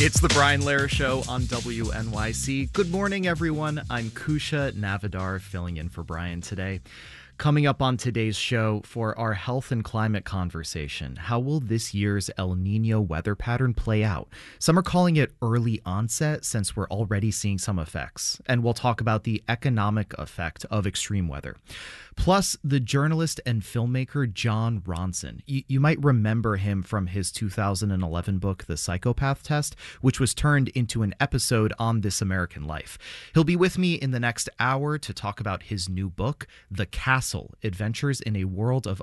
It's the Brian Lehrer Show on WNYC. Good morning, everyone. I'm Kusha Navidar, filling in for Brian today. Coming up on today's show for our health and climate conversation, how will this year's El Nino weather pattern play out? Some are calling it early onset since we're already seeing some effects. And we'll talk about the economic effect of extreme weather. Plus, the journalist and filmmaker Jon Ronson. You might remember him from his 2011 book, The Psychopath Test, which was turned into an episode on This American Life. He'll be with me in the next hour to talk about his new book, The Castle: Adventures in a World of